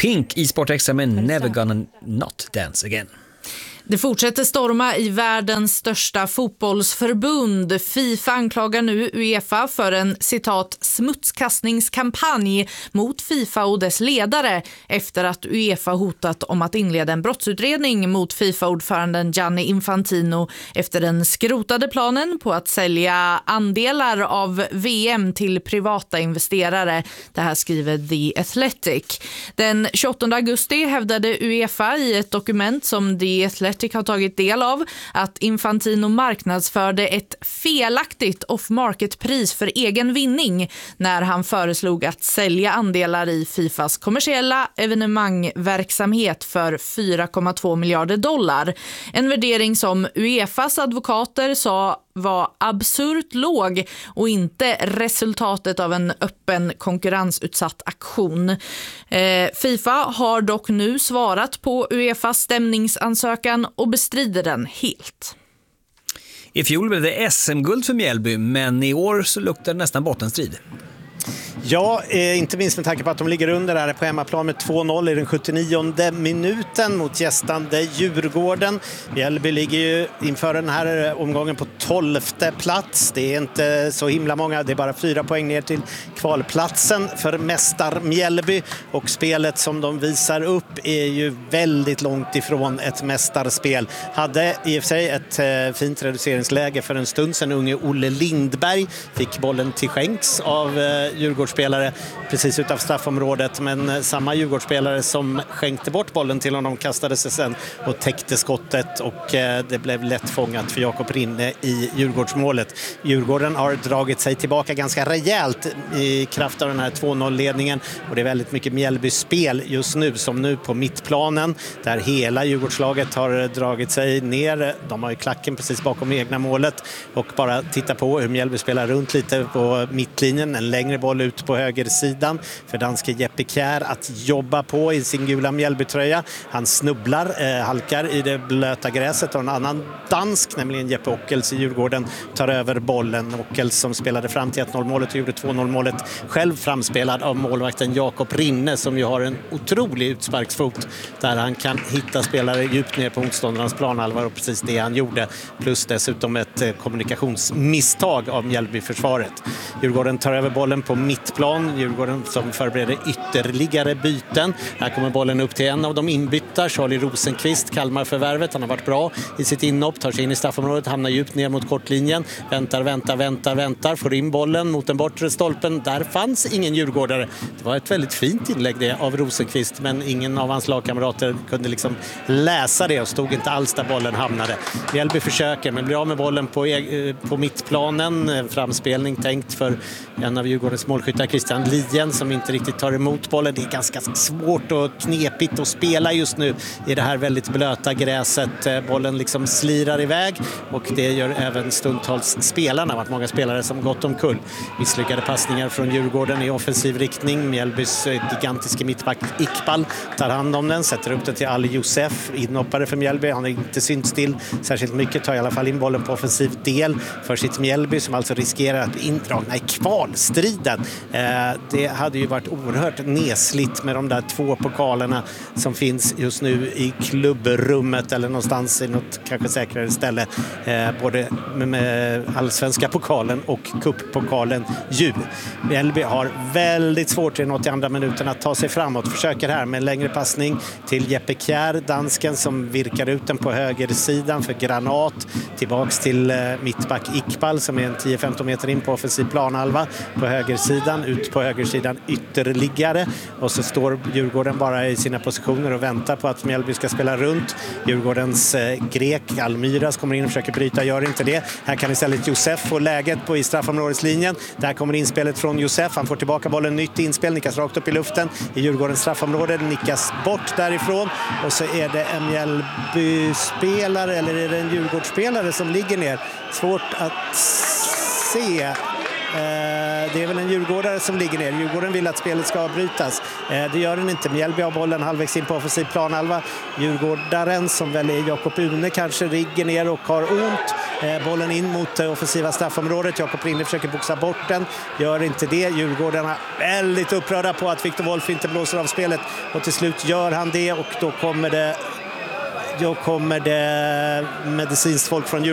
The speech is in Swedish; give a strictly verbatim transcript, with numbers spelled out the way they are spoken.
Pink i Sportextra med Never Gonna Not Dance Again. Det fortsätter storma i världens största fotbollsförbund. FIFA anklagar nu UEFA för en citat smutskastningskampanj mot FIFA och dess ledare efter att UEFA hotat om att inleda en brottsutredning mot FIFA-ordföranden Gianni Infantino efter den skrotade planen på att sälja andelar av V M till privata investerare. Det här skriver The Athletic. Den tjugoåttonde augusti hävdade UEFA i ett dokument som The Athletic har tagit del av att Infantino marknadsförde ett felaktigt off-market-pris för egen vinning när han föreslog att sälja andelar i FIFAs kommersiella evenemangverksamhet för fyra komma två miljarder dollar. En värdering som UEFAs advokater sa var absurt låg och inte resultatet av en öppen konkurrensutsatt aktion. Eh, FIFA har dock nu svarat på UEFAs stämningsansökan och bestrider den helt. I fjol blev det S M-guld för Mjällby, men i år så luktar det nästan bottenstrid. Ja, eh, inte minst med tanke på att de ligger under här på hemmaplan med två noll i den sjuttionionde minuten mot gästande Djurgården. Mjällby ligger ju inför den här omgången på tolfte plats. Det är inte så himla många, det är bara fyra poäng ner till kvalplatsen för mästar Mjällby. Och spelet som de visar upp är ju väldigt långt ifrån ett mästarspel. Hade i och för sig ett eh, fint reduceringsläge för en stund sedan. Unge Olle Lindberg fick bollen till skänks av eh, Djurgårdsspelare precis utanför straffområdet, men samma Djurgårdsspelare som skänkte bort bollen till honom kastade sig sen och täckte skottet och det blev lätt fångat för Jakob Rinne i Djurgårdsmålet. Djurgården har dragit sig tillbaka ganska rejält i kraft av den här två noll-ledningen och det är väldigt mycket Mjällbys spel just nu, som nu på mittplanen där hela Djurgårdslaget har dragit sig ner. De har ju klacken precis bakom egna målet och bara titta på hur Mjällby spelar runt lite på mittlinjen, en längre boll ut på högersidan för danske Jeppe Kjær att jobba på i sin gula Mjällbytröja. Han snubblar, eh, halkar i det blöta gräset och en annan dansk, nämligen Jeppe Ockels i Djurgården, tar över bollen. Ockels som spelade fram till ett noll-målet och gjorde två noll-målet själv framspelad av målvakten Jakob Rinne som ju har en otrolig utsparksfot där han kan hitta spelare djupt ner på motståndarnas planhalva och precis det han gjorde. Plus dessutom ett eh, kommunikationsmisstag av Mjällbyförsvaret. Djurgården tar över bollen på mittplan. Djurgården som förbereder ytterligare byten. Här kommer bollen upp till en av de inbytta. Charlie Rosenqvist, Kalmar-förvärvet. Han har varit bra i sitt inhopp. Tar sig in i straffområdet. Hamnar djupt ner mot kortlinjen. Väntar, väntar, väntar, väntar. Får in bollen mot den bortre stolpen. Där fanns ingen djurgårdare. Det var ett väldigt fint inlägg det av Rosenqvist. Men ingen av hans lagkamrater kunde liksom läsa det och stod inte alls där bollen hamnade. Mjällby försöker men blir av med bollen på, på mittplanen. Framspelning tänkt för en av Djurgårdens målskyttar, Christian Lien, som inte riktigt tar emot bollen. Det är ganska svårt och knepigt att spela just nu i det här väldigt blöta gräset. Bollen liksom slirar iväg och det gör även stundtals spelarna. Det har varit många spelare som gått omkull. Misslyckade passningar från Djurgården i offensiv riktning. Mjällbys gigantiska mittback Iqbal tar hand om den, sätter upp den till Ali Youssef, inhoppare för Mjällby. Han har inte synts till särskilt mycket, tar i alla fall in bollen på offensiv del för sitt Mjällby som alltså riskerar att bli indragna i kvalstriden. Eh, det hade ju varit oerhört nesligt med de där två pokalerna som finns just nu i klubbrummet eller någonstans i något kanske säkrare ställe. Eh, både med, med allsvenska pokalen och kuppokalen ju. Mjällby har väldigt svårt i den åttioandra minuten att ta sig framåt. Försöker här med en längre passning till Jeppe Kjær, dansken, som virkar ut den på högersidan för Granat. Tillbaks till eh, mittback Iqbal som är en tio femton meter in på offensiv planhalva på högersidan, ut på högersidan ytterligare och så står Djurgården bara i sina positioner och väntar på att Mjällby ska spela runt. Djurgårdens eh, grek Almiras kommer in och försöker bryta, gör inte det. Här kan istället Youssef få läget på i straffområdeslinjen. Där kommer inspelet från Youssef, han får tillbaka bollen, nytt inspel, nickas rakt upp i luften i Djurgårdens straffområde, nickas bort därifrån och så är det en Mjällby-spelare eller är det en Djurgårdsspelare som ligger ner. Svårt att se. Eh, det är väl en djurgårdare som ligger ner. Djurgården vill att spelet ska avbrytas. Det gör den inte. Mjällby har bollen halvvägs in på offensiv planhalva. Djurgårdaren, som väl är Jakob Une, kanske rigger ner och har ont. Bollen in mot offensiva straffområdet. Jakob Rinne försöker boxa bort den. Gör inte det. Djurgårdarna väldigt upprörda på att Victor Wolf inte blåser av spelet. Och till slut gör han det, och då kommer det, då kommer det medicinskt folk från Djurgården